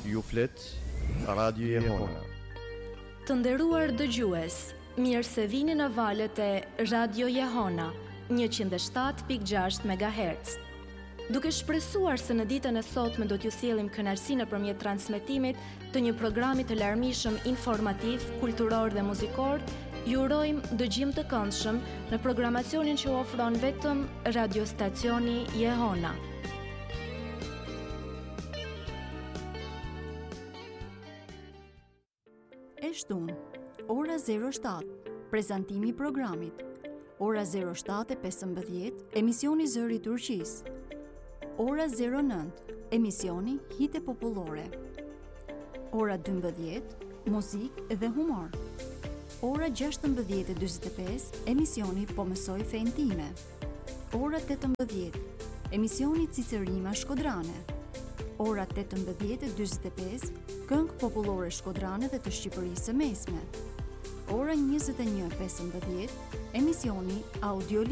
Ju flet Radio Jehona. Të nderuar dëgjues, mirë se vini në valët e Radio Jehona, 107.6 MHz. Duke shpresuar se në ditën e sotme do t'ju sjellim kënaqësi nëpërmjet transmetimit të një programi të larmishëm informativ, kulturor dhe muzikor, ju urojmë dëgjim të këndshëm në programacionin që ofron vetëm radiostacioni Jehona. E shtunë, ora 07, prezantimi i programit. Ora 07:15, emisioni Zëri i Turqisë. Ora 09, emisioni Hite popullore. Ora 12, muzikë dhe humor. Ora 16:45, emisioni Po mësoj fen time. Ora 18, emisioni Cicerima Shkodrane. Ora 18:45, këngë popullore shkodrane dhe të Shqipërisë së Mesme. Ora 21:15, emisioni Audio